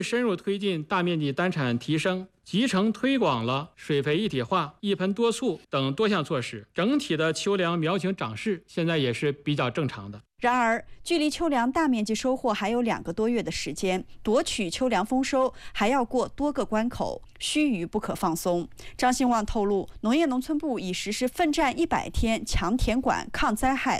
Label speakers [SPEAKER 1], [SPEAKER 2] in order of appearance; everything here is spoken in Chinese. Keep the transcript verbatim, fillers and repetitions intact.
[SPEAKER 1] 深入推进大面积单产提升，集成推广了水培一体化、一盆多簇等多项措施，整体的秋粮苗情长势现在也是比较正常的。
[SPEAKER 2] 然而，距离秋粮大面积收获还有两个多月的时间，夺取秋粮丰收还要过多个关口，须臾不可放松。张兴旺透露，农业农村部已实施奋战一百天强田管抗灾害